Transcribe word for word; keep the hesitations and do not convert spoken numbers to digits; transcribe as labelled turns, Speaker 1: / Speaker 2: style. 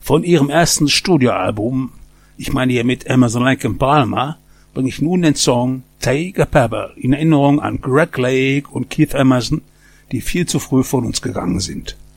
Speaker 1: Von ihrem ersten Studioalbum, ich meine hier mit Emerson Lake und Palmer, bringe ich nun den Song Take a Pebble in Erinnerung an Greg Lake und Keith Emerson, die viel zu früh von uns gegangen sind.